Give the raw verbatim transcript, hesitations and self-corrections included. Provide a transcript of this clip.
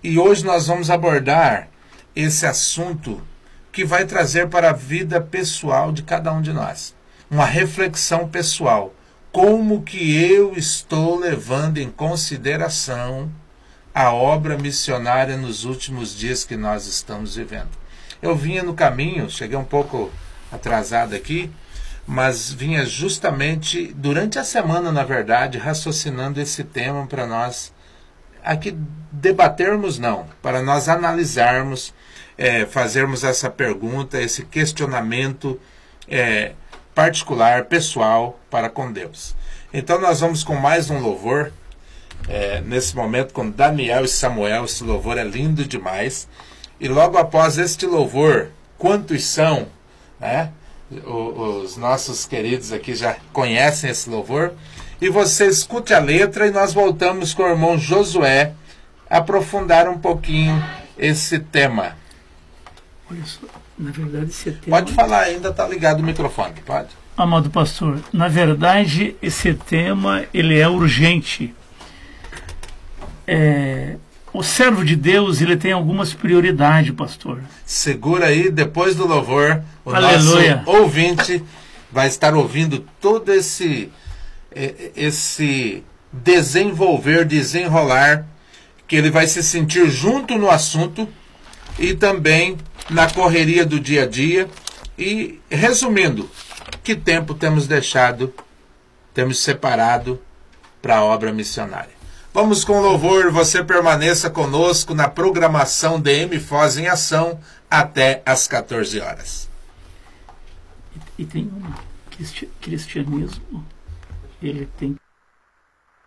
E hoje nós vamos abordar esse assunto que vai trazer para a vida pessoal de cada um de nós. Uma reflexão pessoal. Como que eu estou levando em consideração a obra missionária nos últimos dias que nós estamos vivendo? Eu vinha no caminho, cheguei um pouco atrasado aqui, mas vinha justamente durante a semana, na verdade, raciocinando esse tema para nós aqui debatermos, não, para nós analisarmos, é, fazermos essa pergunta, esse questionamento é, particular, pessoal, para com Deus. Então nós vamos com mais um louvor, é, nesse momento com Daniel e Samuel. Esse louvor é lindo demais. E logo após este louvor, quantos são, né? Os nossos queridos aqui já conhecem esse louvor. E você escute a letra e nós voltamos com o irmão Josué aprofundar um pouquinho esse tema. Olha só, na verdade esse tema... Pode falar, ainda está ligado o microfone, pode? Amado pastor, na verdade esse tema ele é urgente. É... O servo de Deus, ele tem algumas prioridades, pastor. Segura aí, depois do louvor, o Aleluia. nosso ouvinte vai estar ouvindo todo esse, esse desenvolver, desenrolar, que ele vai se sentir junto no assunto e também na correria do dia a dia. E, resumindo, que tempo temos deixado, temos separado para a obra missionária. Vamos com louvor, você permaneça conosco na programação D M Foz em Ação até às quatorze horas. E tem um cristianismo, ele tem